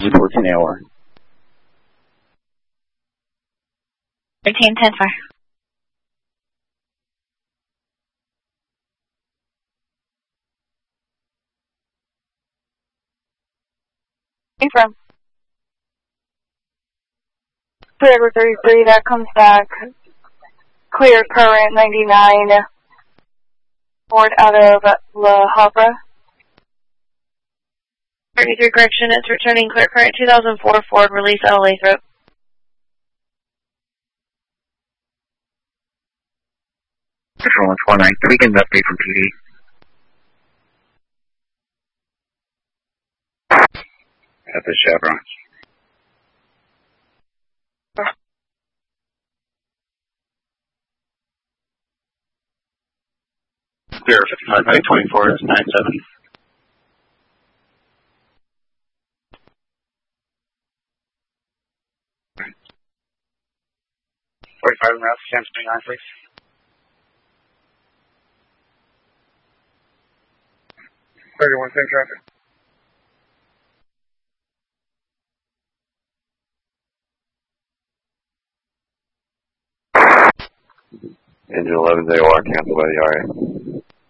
14 AOR. 1310 fire. From Clear 33, that comes back. Clear current 99. Board out of La Habra. 33 correction, it's returning clear current 2004 Ford, release out of Lathrop. Control 149, we get an update from PD. At the Chevron. Clear 55 by 24, it's 97. .45 route, Sam 29, please. .31, same traffic. Engine 11's AOR canceled by the RA.